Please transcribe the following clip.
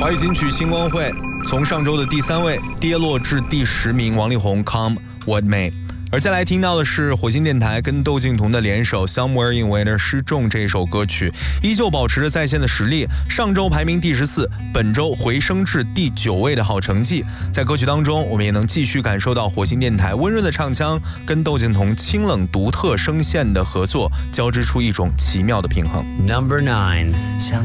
华语金曲星光会从上周的第3位跌落至第10名，王力宏 Come What May。而再来听到的是火星电台跟窦靖童的联手 Somewhere in Winter 失重这一首歌曲，依旧保持着在线的实力，上周排名第14，本周回升至第9位的好成绩。在歌曲当中，我们也能继续感受到火星电台温润的唱腔跟窦靖童清冷独特声线的合作，交织出一种奇妙的平衡。 Number 9。